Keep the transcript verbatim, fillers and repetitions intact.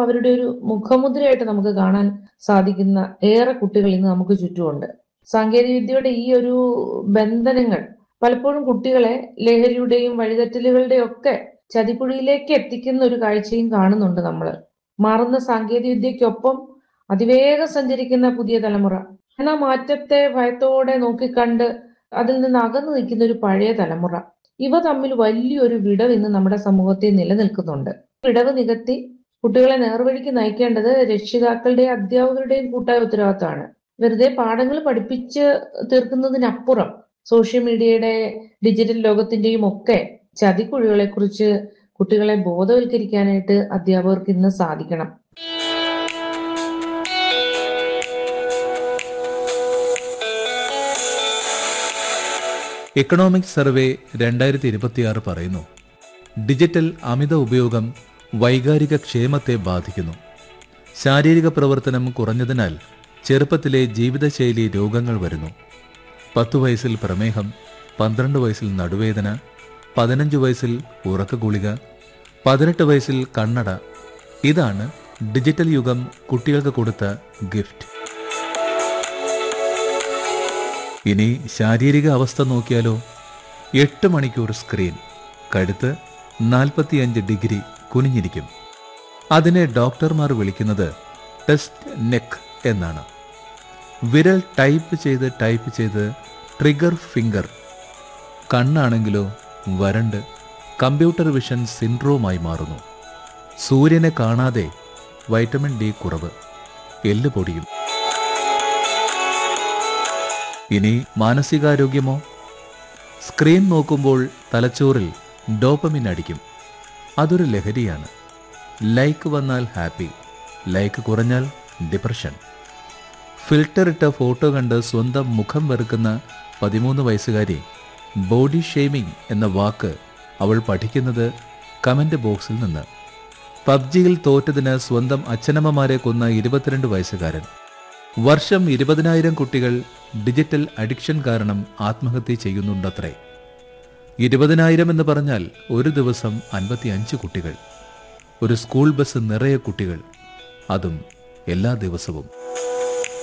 അവരുടെ ഒരു മുഖമുദ്രയായിട്ട് നമുക്ക് കാണാൻ സാധിക്കുന്ന ഏറെ കുട്ടികൾ ഇന്ന് നമുക്ക് ചുറ്റുമുണ്ട്. സാങ്കേതിക വിദ്യയുടെ ഈ ഒരു ബന്ധനങ്ങൾ പലപ്പോഴും കുട്ടികളെ ലഹരിയുടെയും വഴിതെറ്റലുകളുടെയും ഒക്കെ ചതിക്കുഴിയിലേക്ക് എത്തിക്കുന്ന ഒരു കാഴ്ചയും കാണുന്നുണ്ട് നമ്മൾ. മാറുന്ന സാങ്കേതിക വിദ്യക്കൊപ്പം അതിവേഗം സഞ്ചരിക്കുന്ന പുതിയ തലമുറ എന്ന മാറ്റത്തെ ഭയത്തോടെ നോക്കിക്കണ്ട് അതിൽ നിന്ന് അകന്നു നിൽക്കുന്ന ഒരു പഴയ തലമുറ, ഇവ തമ്മിൽ വലിയൊരു വിടവ് ഇന്ന് നമ്മുടെ സമൂഹത്തിൽ നിലനിൽക്കുന്നുണ്ട്. വിടവ് നികത്തി കുട്ടികളെ നേർവഴിക്ക് നയിക്കേണ്ടത് രക്ഷിതാക്കളുടെയും അധ്യാപകരുടെയും കൂട്ടായ ഉത്തരവാദിത്തമാണ്. വെറുതെ പാഠങ്ങൾ പഠിപ്പിച്ച് തീർക്കുന്നതിനപ്പുറം സോഷ്യൽ മീഡിയയുടെ ഡിജിറ്റൽ ലോകത്തിന്റെയും ഒക്കെ ചതിക്കുഴികളെ കുറിച്ച് കുട്ടികളെ ബോധവൽക്കരിക്കാനായിട്ട് അധ്യാപകർക്ക് ഇന്ന് സാധിക്കണം. എക്കണോമിക് സർവേ രണ്ടായിരത്തി ഇരുപത്തിയാറ് പറയുന്നു, ഡിജിറ്റൽ അമിത ഉപയോഗം വൈകാരിക ക്ഷേമത്തെ ബാധിക്കുന്നു. ശാരീരിക പ്രവർത്തനം കുറഞ്ഞതിനാൽ ചെറുപ്പത്തിലെ ജീവിതശൈലി രോഗങ്ങൾ വരുന്നു. പത്തു വയസ്സിൽ പ്രമേഹം, പന്ത്രണ്ട് വയസ്സിൽ നടുവേദന, പതിനഞ്ച് വയസ്സിൽ ഉറക്ക ഗുളിക, പതിനെട്ട് വയസ്സിൽ കണ്ണട. ഇതാണ് ഡിജിറ്റൽ യുഗം കുട്ടികൾക്ക് കൊടുത്ത ഗിഫ്റ്റ്. ഇനി ശാരീരിക അവസ്ഥ നോക്കിയാലോ? എട്ട് മണിക്കൂർ സ്ക്രീൻ, കഴുത്ത് നാൽപ്പത്തിയഞ്ച് ഡിഗ്രി കുനിഞ്ഞിരിക്കും. അതിനെ ഡോക്ടർമാർ വിളിക്കുന്നത് ടെസ്റ്റ് നെക്ക് എന്നാണ്. വിരൽ ടൈപ്പ് ചെയ്ത് ടൈപ്പ് ചെയ്ത് ട്രിഗർ ഫിംഗർ. കണ്ണാണെങ്കിലോ വരണ്ട് കമ്പ്യൂട്ടർ വിഷൻ സിൻഡ്രോമായി മാറുന്നു. സൂര്യനെ കാണാതെ വൈറ്റമിൻ ഡി കുറവ്, എല്ല് പൊടിയും. ഇനി മാനസികാരോഗ്യമോ? സ്ക്രീൻ നോക്കുമ്പോൾ തലച്ചോറിൽ ഡോപ്പമിൻ അടിക്കും. അതൊരു ലഹരിയാണ്. ലൈക്ക് വന്നാൽ ഹാപ്പി, ലൈക്ക് കുറഞ്ഞാൽ ഡിപ്രഷൻ. ഫിൽട്ടർ ഇട്ട ഫോട്ടോ കണ്ട് സ്വന്തം മുഖം വെറുക്കുന്ന പതിമൂന്ന് വയസ്സുകാരി ബോഡി ഷെയ്മിംഗ് എന്ന വാക്ക് അവൾ പഠിക്കുന്നത് കമന്റ് ബോക്സിൽ നിന്ന്. പബ്ജിയിൽ തോറ്റതിന് സ്വന്തം അച്ഛനമ്മമാരെ കൊന്ന ഇരുപത്തിരണ്ട് വയസ്സുകാരൻ. വർഷം ഇരുപതിനായിരം കുട്ടികൾ ഡിജിറ്റൽ അഡിക്ഷൻ കാരണം ആത്മഹത്യ ചെയ്യുന്നുണ്ടത്രേ. ഇരുപതിനായിരം എന്ന് പറഞ്ഞാൽ ഒരു ദിവസം അൻപത്തി അഞ്ച് കുട്ടികൾ. ഒരു സ്കൂൾ ബസ് നിറയെ കുട്ടികൾ, അതും എല്ലാ ദിവസവും.